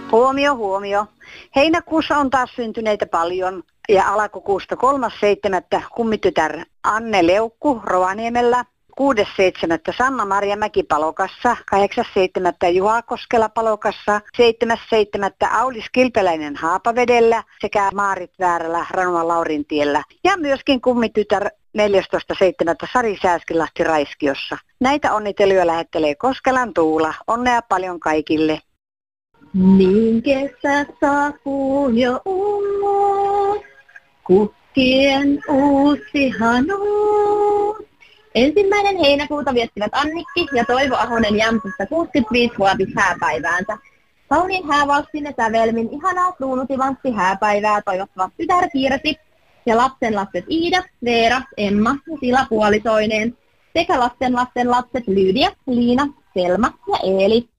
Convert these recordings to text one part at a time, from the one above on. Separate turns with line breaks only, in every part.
Huomio, huomio. Heinäkuussa on taas syntyneitä paljon ja alkukuusta 3.7. kummitytär Anne Leukku Rovaniemellä, 6.7. Sanna-Maria Mäki-Palokassa, 8.7. Juha Koskela Palokassa, 7.7. Aulis Kilpeläinen Haapavedellä sekä Maarit Väärälä Ranuan Laurintiellä. Ja myöskin kummitytär 14.7. Sari Sääskilahti Raiskiossa. Näitä onnitteluja lähettelee Koskelan Tuula. Onnea paljon kaikille.
Niin kesä saapuu jo ulos, kukkien uusi hanuus. 1. heinäkuuta viettivät Annikki ja Toivo Ahonen Jämsästä 65-vuotis hääpäiväänsä. Kauniin häävalssin ja sävelmin ihanaa kruunutivanssi hääpäivää toivottavat tytär Kirsi ja lapsenlapset Iida, Veera, Emma ja Sila puolisoineen sekä lastenlapset Lydia, Liina, Selma ja Eeli.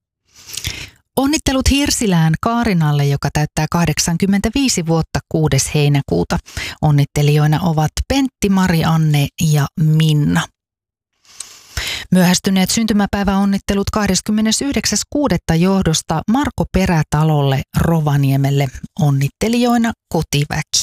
Onnittelut Hirsilään Kaarinalle, joka täyttää 85 vuotta 6. heinäkuuta. Onnittelijoina ovat Pentti, Mari-Anne ja Minna. Myöhästyneet syntymäpäiväonnittelut 29.6. johdosta Marko Perätalolle Rovaniemelle. Onnittelijoina kotiväki.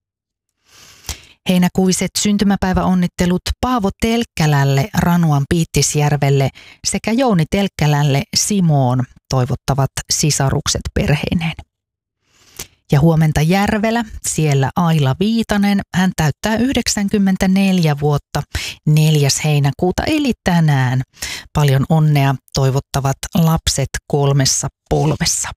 Heinäkuiset syntymäpäiväonnittelut Paavo Telkkälälle Ranuan Piittisjärvelle sekä Jouni Telkkälälle Simoon toivottavat sisarukset perheineen. Ja huomenta Järvelä, siellä Aila Viitanen, hän täyttää 94 vuotta 4. heinäkuuta eli tänään. Paljon onnea toivottavat lapset 3 polvessa.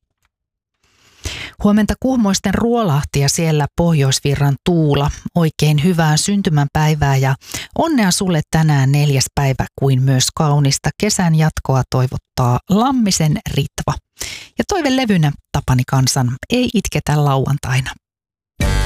Huomenta Kuhmoisten Ruolahti ja siellä Pohjoisvirran Tuula. Oikein hyvää syntymäpäivää ja onnea sulle tänään 4. päivä kuin myös kaunista kesän jatkoa toivottaa Lammisen Ritva. Ja toivelevynä Tapani Kansan Ei itketä lauantaina.